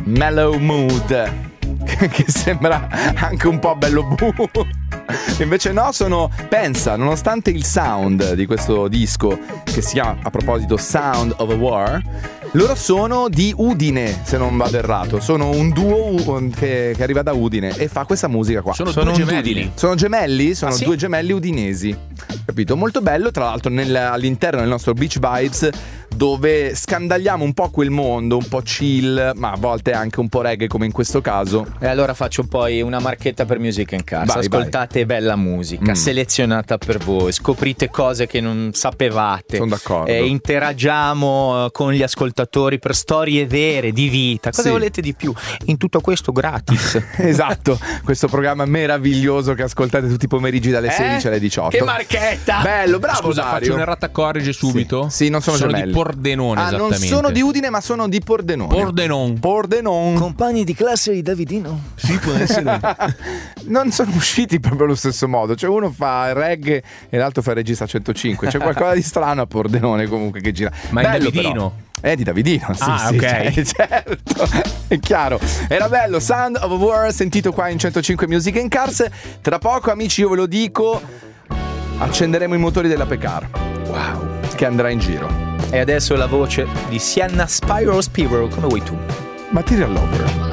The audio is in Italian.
Mellow Mood, che sembra anche un po' bello bu. Invece no, pensa, nonostante il sound di questo disco, che si chiama a proposito Sound of a War, loro sono di Udine, se non vado errato. Sono un duo che arriva da Udine e fa questa musica qua. Sono due gemelli. Sono gemelli? Sono due gemelli udinesi. Capito? Molto bello, tra l'altro all'interno del nostro Beach Vibes, dove scandagliamo un po' quel mondo, un po' chill, ma a volte anche un po' reggae come in questo caso. E allora faccio poi una marchetta per Music and Cars. Ascoltate bella musica, selezionata per voi, scoprite cose che non sapevate. Sono d'accordo. Interagiamo con gli ascoltatori per storie vere di vita. Cosa volete di più? In tutto questo gratis. Esatto, questo programma meraviglioso che ascoltate tutti i pomeriggi dalle 16 alle 18. Che marchetta! Bello, bravo. Scusa, Dario. faccio un'errata corrige subito. Sì, non sono gemelli. Di Pordenone, esattamente. Non sono di Udine, ma sono di Pordenone. Pordenone. Compagni di classe di Davidino. Sì, può essere. Non sono usciti proprio allo stesso modo. Cioè uno fa il reggae e l'altro fa il regista 105. C'è qualcosa di strano a Pordenone comunque che gira. Ma è Davidino? È di Davidino, sì, ok. certo, è chiaro. Era bello, Sound of a War, sentito qua in 105 Music and Cars. Tra poco, amici, io ve lo dico, accenderemo i motori della Pecar. Wow. Che andrà in giro. E adesso la voce di Sienna Spyro, come vuoi tu. Material Lover.